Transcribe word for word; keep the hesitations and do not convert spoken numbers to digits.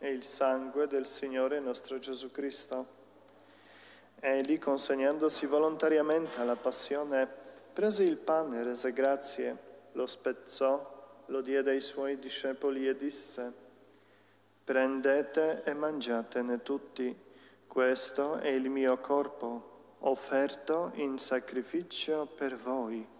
e il sangue del Signore nostro Gesù Cristo. Egli, consegnandosi volontariamente alla passione, prese il pane, rese grazie, lo spezzò, lo diede ai suoi discepoli e disse: «Prendete e mangiatene tutti, questo è il mio corpo, offerto in sacrificio per voi.